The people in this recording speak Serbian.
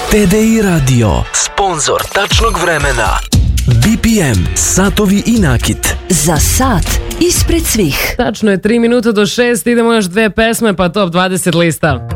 TDI Radio, sponsor tačnog vremena. BPM, satovi i nakit. Za sat ispred svih. Tačno je 3 minuta do 6, idemo još 2 pesme pa top 20 lista.